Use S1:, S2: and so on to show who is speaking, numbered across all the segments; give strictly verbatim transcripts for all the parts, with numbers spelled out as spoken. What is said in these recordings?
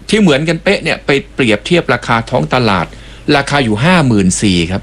S1: ที่เหมือนกันเป๊ะเนี่ยไปเปรียบเทียบราคาท้องตลาดราคาอยู่ห้าหมื่นสี่ครับ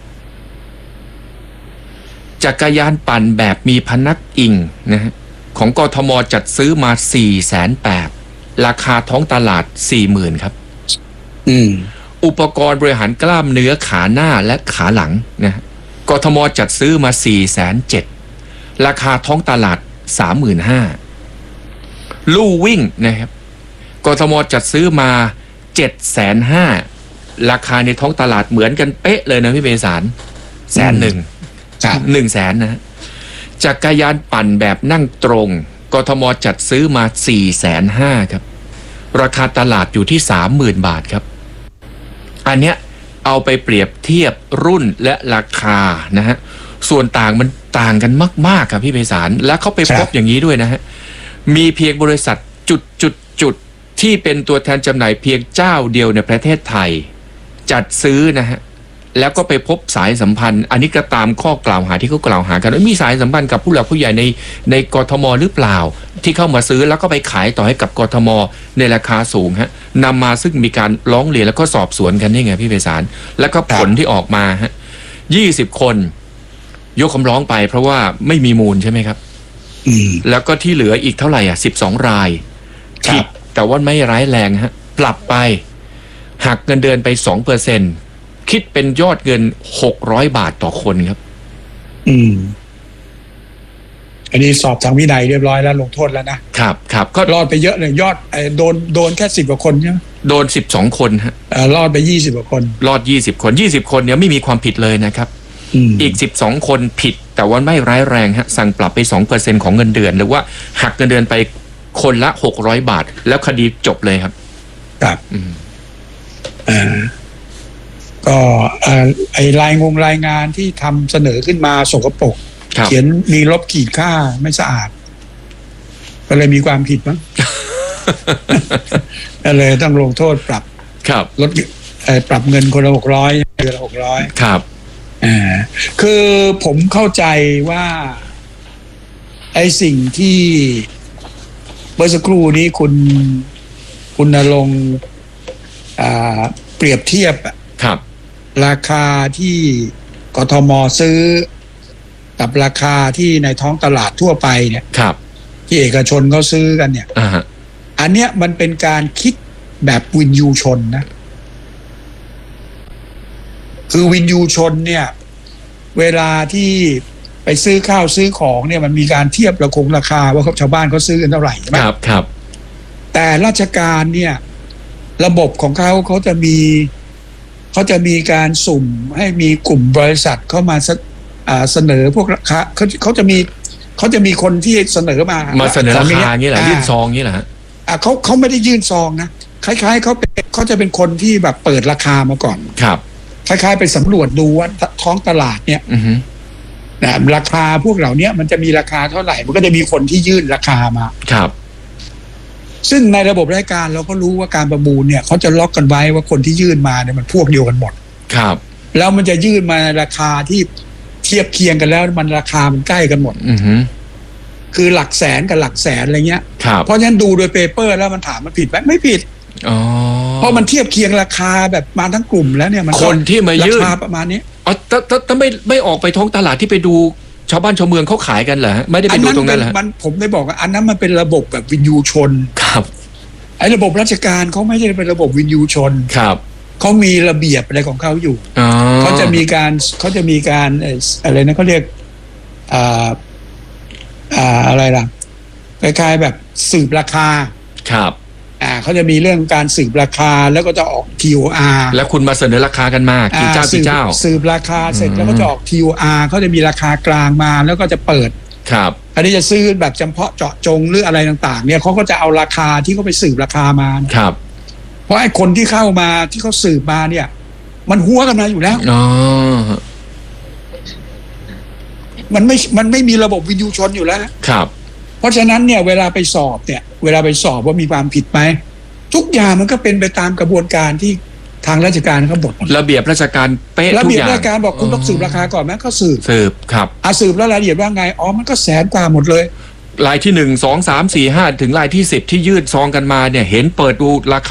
S1: จักรยานปั่นแบบมีพนักอิงนะฮะของกทมจัดซื้อมาสี่แสนแปดราคาท้องตลาดสี่หมื่นครับ
S2: อืม
S1: อุปกรณ์บริหารกล้ามเนื้อขาหน้าและขาหลังนะกทมจัดซื้อมาสี่แสนเจ็ดราคาท้องตลาดสามหมื่นห้าลู่วิ่งนะครับกทมจัดซื้อมาเจ็ดแสนห้าราคาในท้องตลาดเหมือนกันเป๊ะเลยนะพี่เบสารแสนหนึ่งหนึ่งแสนนะจักรยานปั่นแบบนั่งตรงกทมจัดซื้อมาสี่แสนห้าครับราคาตลาดอยู่ที่สามหมื่นบาทครับอันเนี้ยเอาไปเปรียบเทียบรุ่นและราคานะฮะส่วนต่างมันต่างกันมากๆครับพี่ไพศาลและเขาไปพบอย่างนี้ด้วยนะฮะมีเพียงบริษัทจุดจุดจุดที่เป็นตัวแทนจำหน่ายเพียงเจ้าเดียวในประเทศไทยจัดซื้อนะฮะแล้วก็ไปพบสายสัมพันธ์อันนี้ก็ตามข้อกล่าวหาที่เขากล่าวหากันว่ามีสายสัมพันธ์กับผู้หลักผู้ใหญ่ในในกทมหรือเปล่าที่เข้ามาซื้อแล้วก็ไปขายต่อให้กับกทมในราคาสูงฮะนำมาซึ่งมีการร้องเรียนแล้วก็สอบสวนกันนี่ไงพี่ไพศาลแล้วก็ผลที่ออกมาฮะยี่สิบคนยกคำร้องไปเพราะว่าไม่มีมูลใช่ไหมครับแล้วก็ที่เหลืออีกเท่าไหร่อ่ะสิบสองรายผิดแต่ว่าไม่ร้ายแรงฮะปรับไปหักเงินเดือนไปสองเปอร์เซ็นต์คิดเป็นยอดเงินหกร้อยบาทต่อคนครับ
S2: อืมอันนี้สอบทางวินัยเรียบร้อยแล้วลงโทษแล้วนะครับ
S1: ครับ
S2: ก็รอดไปเยอะเลยยอดโดนโดนแค่สิบกว่าคนใช่ไหม
S1: โดนสิบสองคนฮะ
S2: รอดไปยี่สิบกว่าคน
S1: รอดยี่สิบคนยี่สิบคนเนี่ยไม่มีความผิดเลยนะครับอีกสิบสองคนผิดแต่ว่าไม่ร้ายแรงฮะสั่งปรับไปสองเปอร์เซ็นต์ของเงินเดือนหรือว่าหักเงินเดือนไปคนละหกร้อยบาทแล้วคดีจบเลยครับ
S2: ครับอืมอ่าก็ไอ้รายงงรายงานที่ทำเสนอขึ้นมาสกปรกเขียนมีลบขีดค่าไม่สะอาดก็เลยมีความผิดมั้ง ก็เลยต้องลงโทษปรับ
S1: ครับ
S2: ลดปรับเงินคนละหกร้อยเดือนละหกร้อย
S1: ครับ
S2: อ่าคือผมเข้าใจว่าไอ้สิ่งที่เมื่อสักครู่นี้คุณคุณณรงค์เปรียบเทียบ
S1: ครับ
S2: ราคาที่กทมซื้อกับราคาที่ในท้องตลาดทั่วไปเนี่ย
S1: ครับ
S2: ที่เอกชนเขาซื้อกันเนี่ย
S1: อ่า
S2: อันเนี้ยมันเป็นการคิดแบบวินยูชนนะคือวินยูชนเนี่ยเวลาที่ไปซื้อข้าวซื้อของเนี่ยมันมีการเทียบราคงราคาว่าชาวบ้านเขาซื้อกันเท่าไหร่ใช่ไหม
S1: ครับครับ
S2: แต่ราชการเนี่ยระบบของเขาเขาจะมีเขาจะมีการสุ่มให้มีกลุ่มบริษัทเข้ามาเสนอพวกราคาเขาเขาจะมีเขาจะมีคนที่เสนอมา
S1: มาเสนอราคาอย่างนี้แหละยื่นซองนี้แหละฮะ
S2: อ่าเขาเขาไม่ได้ยื่นซองนะคล้ายๆเขาเป็นเขาจะเป็นคนที่แบบเปิดราคามาก่อน
S1: ครับ
S2: คล้ายๆไปสำรวจดูว่าท้องตลาดเนี่ยนะราคาพวกเหล่านี้มันจะมีราคาเท่าไหร่มันก็จะมีคนที่ยื่นราคามา
S1: ครับ
S2: ซึ่งในระบบราชการเราก็รู้ว่าการประมูลเนี่ยเขาจะล็อกกันไว้ว่าคนที่ยื่นมาเนี่ยมันพวกเดียวกันหมด
S1: ครับ
S2: แล้วมันจะยื่นมาราคาที่เทียบเคียงกันแล้วมันราคามันใกล้กันหมด
S1: อือฮึ
S2: คือหลักแสนกับหลักแสนอะไรเงี้ย
S1: ครับ
S2: เพราะฉะนั้นดูโดยเปเปอร์แล้วมันถามมันผิดไหมไม่ผิด
S1: อ๋อ
S2: เพราะมันเทียบเคียงราคาแบบมาทั้งกลุ่มแล้วเนี่ยมัน
S1: คนที่มายื่น
S2: ราคาประมาณนี้
S1: อ๋อถ้าถ้าถ้าไม่ไม่ออกไปท้องตลาดที่ไปดูชาวบ้านชาวเมืองเขาขายกันเหรอไม่ได้ไปดูตรงนั้นเหรอ
S2: มันผมได้บอกว่าอันนั้นมันเป็นระบบแบบวินยูชน
S1: ครับ
S2: ไอ้ระบบราชการเขาไม่ใช่เป็นระบบวินยูชน
S1: ครับ
S2: เขามีระเบียบอะไรของเขาอยู่เขาจะมีการเขาจะมีการอะไรนะเขาเรียกอ่าอ่าอะไรล่ะคล้ายๆแบบสืบราคา
S1: ครับ
S2: อ่าเขาจะมีเรื่องการสืบราคาแล้วก็จะออก ที โอ อาร์
S1: แล้วคุณมาเสนอราคากันมากี่เจ้ากี่เจ้า
S2: สืบราคาเสร็จแล้วก็จะออก ที โอ อาร์ เขาจะมีราคากลางมาแล้วก็จะเปิด
S1: ครับ
S2: อันนี้จะซื้อแบบเฉพาะเจาะจงหรืออะไรต่างๆเนี่ยเขาก็จะเอาราคาที่เขาไปสืบราคามา
S1: ครับ
S2: เพราะไอ้คนที่เข้ามาที่เขาสืบมาเนี่ยมันหัวกันมาอยู่แล้ว
S1: อ๋อ
S2: มันไม่มันไม่มีระบบวินยูชนอยู่แล้ว
S1: ครับ
S2: เพราะฉะนั้นเนี่ยเวลาไปสอบเนี่ยเวลาไปสอบว่ามีความผิดไหมทุกอย่างมันก็เป็นไปตามกระบวนการที่ทางราชการเขาบอก
S1: ระเบียบราชการเป๊ะ
S2: ระเบียบราชการบอกคุณต้องสืบราคาก่อนไหมก็สืบ
S1: สืบครับ
S2: อ่ะสืบแล้วรายละเอียดว่าไงอ๋อมันก็แสนกว่าหมดเลย
S1: รายที่หนึ่ง สอง สาม สี่ ห้าถึงรายที่สิบที่ยื่นซองกันมาเนี่ยเห็นเปิดดูราคา